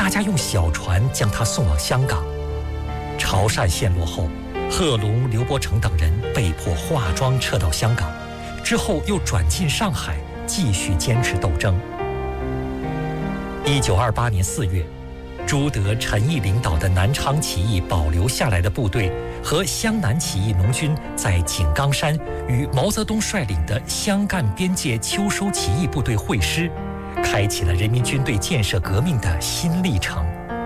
大家用小船将他送往香港。潮汕陷落后，贺龙、刘伯承等人被迫化妆撤到香港，之后又转进上海，继续坚持斗争。1928年4月，朱德、陈毅领导的南昌起义保留下来的部队和湘南起义农军在井冈山与毛泽东率领的湘赣边界秋收起义部队会师，开启了人民军队建设革命的新历程。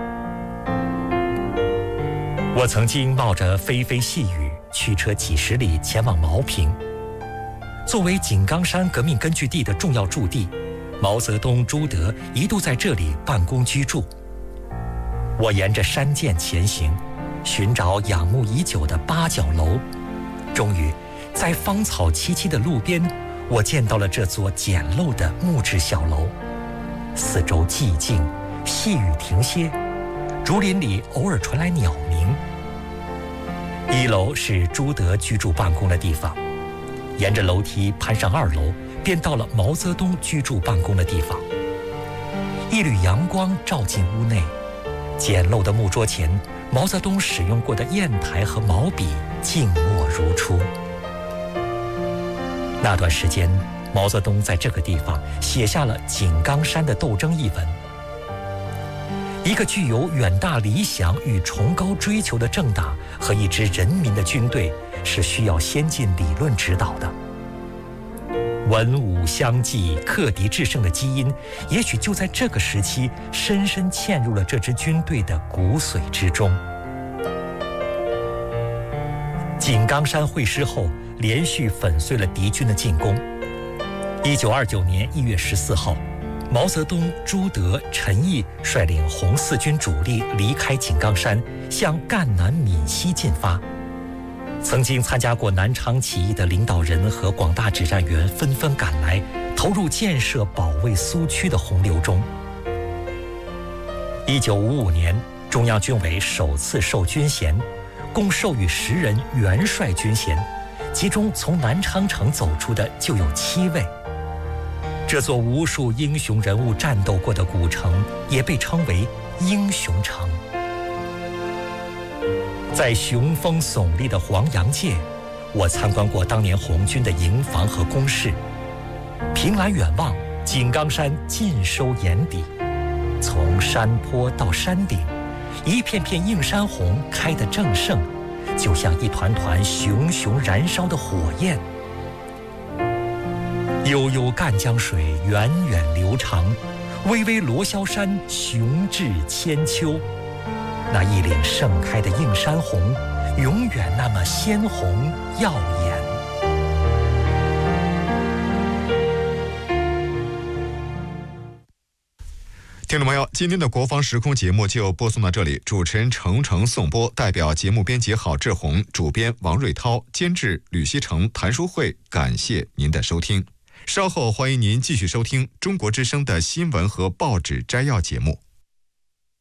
我曾经冒着霏霏细雨，驱车几十里前往茅坪。作为井冈山革命根据地的重要驻地，毛泽东、朱德一度在这里办公居住。我沿着山涧前行，寻找仰慕已久的八角楼。终于，在芳草萋萋的路边，我见到了这座简陋的木质小楼。四周寂静，细雨停歇，竹林里偶尔传来鸟鸣。1楼是朱德居住办公的地方，沿着楼梯攀上2楼，便到了毛泽东居住办公的地方。一缕阳光照进屋内，简陋的木桌前，毛泽东使用过的砚台和毛笔静默如初。那段时间，毛泽东在这个地方写下了《井冈山的斗争》一文。一个具有远大理想与崇高追求的政党和一支人民的军队，是需要先进理论指导的。文武相济、克敌制胜的基因，也许就在这个时期深深嵌入了这支军队的骨髓之中。井冈山会师后，连续粉碎了敌军的进攻。1929年1月14号，毛泽东、朱德、陈毅率领红四军主力离开井冈山，向赣南闽西进发。曾经参加过南昌起义的领导人和广大指战员纷纷赶来，投入建设保卫苏区的洪流中。1955年，中央军委首次授军衔，共授予10人元帅军衔，其中从南昌城走出的就有7位。这座无数英雄人物战斗过的古城，也被称为英雄城。在雄风耸立的黄杨界，我参观过当年红军的营房和工事。凭栏远望，井冈山尽收眼底，从山坡到山顶，一片片映山红开得正盛，就像一团团熊熊燃烧的火焰。悠悠赣江水源远流长，巍巍罗霄山雄峙千秋。那一岭盛开的映山红，永远那么鲜红耀眼。 听众朋友，今天的国防时空节目就播送到这里，主持人程程颂播，代表节目编辑郝志红，主编王瑞涛，监制吕锡成、谭淑慧，感谢您的收听。稍后欢迎您继续收听中国之声的新闻和报纸摘要节目。